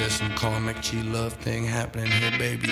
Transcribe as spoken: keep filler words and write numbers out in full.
there's some karmic G love thing happening here, baby.